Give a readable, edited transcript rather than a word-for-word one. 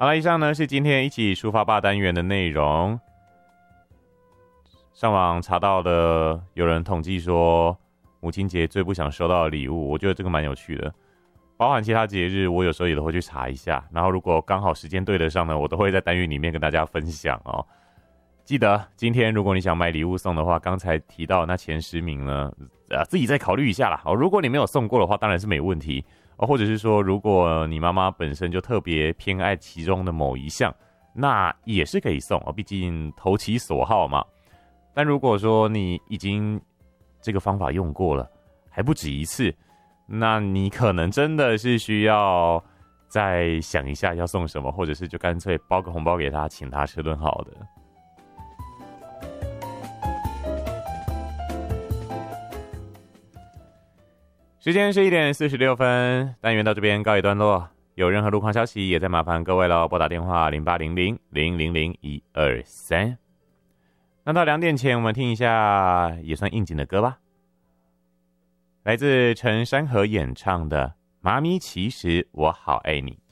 好了，以上呢是今天一起抒发吧单元的内容。上网查到的，有人统计说母亲节最不想收到的礼物，我觉得这个蛮有趣的。包含其他节日，我有时候也都会去查一下，然后如果刚好时间对得上呢，我都会在单元里面跟大家分享哦。记得今天如果你想买礼物送的话，刚才提到那前10名呢，自己再考虑一下啦。如果你没有送过的话，当然是没问题。或者是说，如果你妈妈本身就特别偏爱其中的某一项，那也是可以送，毕竟投其所好嘛。但如果说你已经这个方法用过了，还不止一次，那你可能真的是需要再想一下要送什么，或者是就干脆包个红包给他，请他吃顿好的。时间是1点46分，单元到这边告一段落。有任何路况消息，也再麻烦各位了，拨打电话0800-000-123。那到2点前，我们听一下也算应景的歌吧，来自陈珊瑚演唱的《妈咪其实我好爱你》。